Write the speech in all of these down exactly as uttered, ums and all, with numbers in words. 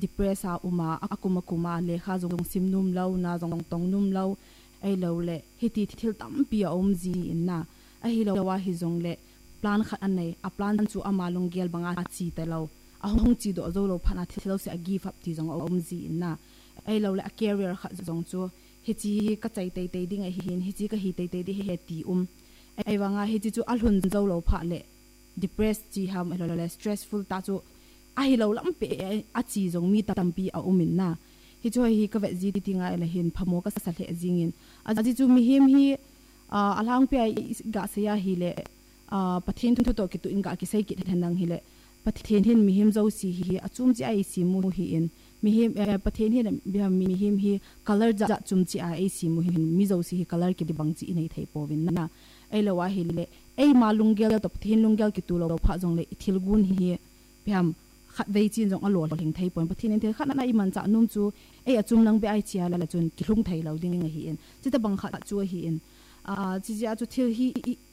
depressa uma akuma kuma le kha jong sim num lo na jong tong num lo ai lo le hiti thil tam pi om ji inna a hi lo wa hi jong le plan khat an nei a plan chu ama long gel banga chi te lo a hong chi do zo lo phana thil lo se a give up ti jong om ji inna ai lo le a career khat jong chu hiti ka chai te te ding a hi hin hiti ka hi te te di he ti um ai wanga hiti chu a hun zo lo pha le depressed ji ham lo le stressful ta chu a hi lo lam pe a chi jong mi tam pi a umin na hi chu hi ka ve ji ti tinga la hin phamo ka sa le jingin a ji chu mi him hi a lang pe ga se ya hi le a pathin thu to ki tu inga ki sei ki thanang hi le pathin hin mi him zo si hi a chum chi ai si mu hi in mi him pathin hin mi him hi color ja chum chi ai si mu hin mi zo si hi color ki di bang chi nei thei po win na ai lo wa hi le ai ma lungel to pathin lungel ki tu lo pha jong le ithil gun hi piam khat vei chin jong a lo hing thei pon pathin in the khat na i man cha num chu ai achum nang be ai chia la la chun ki hlung thei lo ding hi in chi ta bang khat chu hi in a chi ja chu thil hi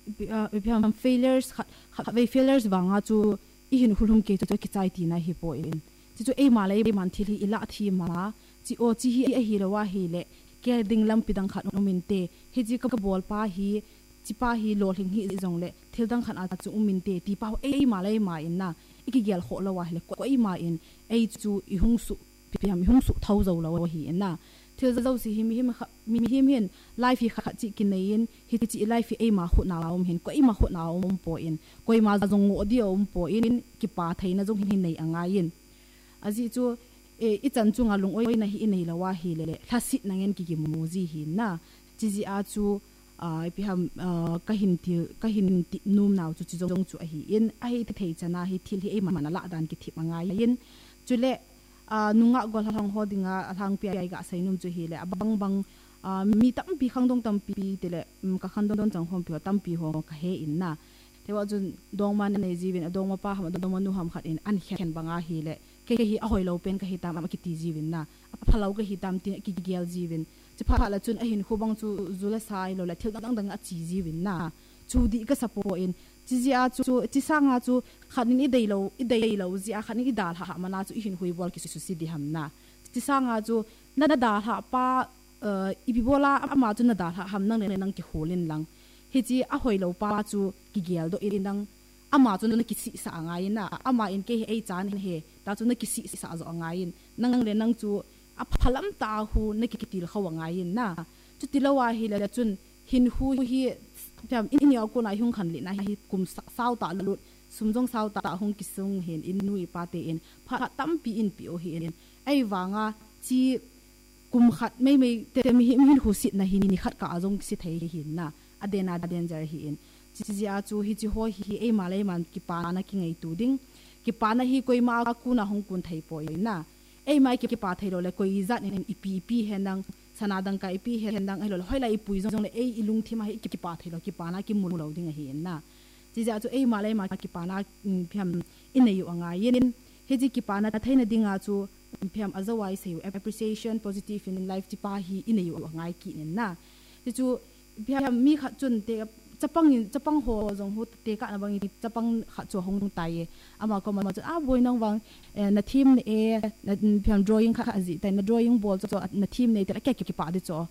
piam failures khat vei failures wanga chu i hin hulum ke chu ki chai ti na hi po in chi chu ai ma lai man thil hi ila thi ma chi o chi hi a hi lo wa hi le ke ding lam pidang khat no min te hi chi ka bol pa hi chi pa hi lo hing hi jong le thil dang khan a chu min te ti pa ai ma lai ma in na iki gel kho lo wa le ko i ma in ai chu i hung su piam i hung su thau zo lo hi in na thil zo si hi mi hi mi hi hin life hi kha chi kin nei in hi chi life ai ma khu na om hin ko i ma khu na om po in koi ma jong o di om po in ki pa thei na jong hin nei anga in aji chu e i chan chunga lung oi na hi nei la wa hi le thasit na ngen ki ki mu ji hi na chi ji a chu ai pi ham ka hin ti ka hin num naw chu chi jong chu a hi in a hi thei chana hi thil hi ei ma na la dan ki thi manga in chule nunga gol hang hodinga athang pi ai ga sainum chu hi le abang bang mi tam pi khang dong tam pi te le ka khan dong chang hom pi tam pi ho ka he in na tewa jun dong man ne jiwin dong ma pa ham dong manu ham khat in an khen banga hi le ke hi a hoi lo pen ka hi tam ma ki ti jiwin na phalau ka hi tam ti ki gel jiwin chi pha la chun a hin khubang chu zula sai lo la thil dang dang a chi jiwin na chu di ka sapo in chi ji a chu chi sanga chu khanin i dei lo i dei lo ji a khanin i dal ha ma na chu i hin hui bol ki su si di ham na chi sanga chu na da da ha pa i bi bola ama chu na da ha ham nang ne nang ki holin lang hi chi a hoi lo pa chu ki gel do in dang ama chu na ki si sa anga in na ama in ke ei chan he ta chu na ki si sa zo anga in nang le nang chu a phalam ta hu na ki til khawanga in na chu tilawa hi la chun hin hu hi jam in ya ko na hung khan li na hi kum sau ta lut sumjong sau ta hung ki sung hen in nui pa te in pha tam pi in pi o hi in ai wanga chi kum khat mai mai te mi hin hu sit na hi ni khat ka azong si thei hin na adena danger hi in chi chi a chu hi chi ho hi ei ma lai man ki pa na ki ngai tu ding ki pa na hi koi ma ku na hung kun thei po na ei mai ki pa thei ro le koi zat in ipi pi henang sanadang kai pi henang ai lo hoi lai pui jong le ei ilung thima hi ki pa thei lo ki pa na ki mun lo ding hi na chi ja chu ei ma lai ma ki pa na phiam in nei anga yin he ji ki pa na thaina dinga chu phiam azawai sei appreciation positive in life ti pa hi in nei anga ki nen na ti chu phiam mi kha chun te chapang chapang ho jong hu te ka na bang chapang kha chu hong tai ama ko ma chu a boi nang wang na thim ne e na phiam drawing kha ji tai na drawing ball chu na thim ne te ka ki pa de chu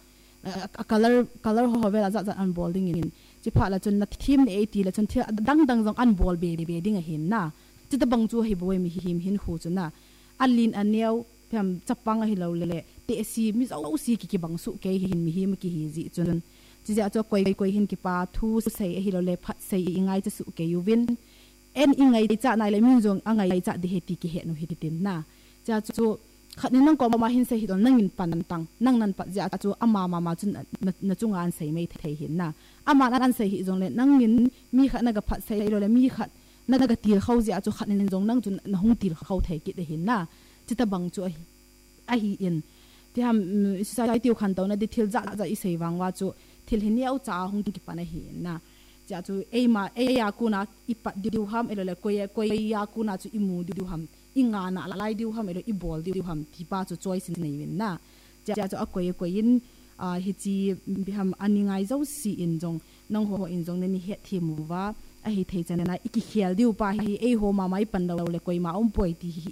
a color color ho vela za za an ball ding in chi pha la chun na thim ne e ti la chun thia dang dang jong an ball be be ding a hin na chi ta bang chu hi boi mi him hin hu chu na alin aneu phiam chapang a hi lo le te si mi zo si ki ki bang su ke hin mi him ki hi ji chun chi ja cho koi koi hin ki pa thu sei hi lo le phat sei ingai cha su ke yuwin en ingai cha nai le min jong angai cha de heti ki he no heti tin na cha chu khat nang ko ma hin sei hi don nang in pan tang nang nan pa ja chu ama ma ma chun na chunga an sei mai thei hin na ama an sei hi jong le nang min mi khat na ga phat sei lo le mi khat na ga tir khau ja chu khat nin jong nang chun na hung tir khau thei ki de hin na chi ta bang chu a hi in ti ham society khan to na de thil ja ja i sei wang wa chu thil hin yau cha hung ki pa na hi na ja chu ei ma ei ya ku na i pa diu ham elo le koi koi ya ku na chu i mu diu ham inga na lai diu ham elo i bol diu ham ti pa chu choice nei win na ja chu a koi koi in a hi chi bi ham aningai zo si in jong nang ho in jong ne ni he thi mu wa a hi thei chana na iki khial diu pa hi ei ho ma mai pan lo le koi ma om poi ti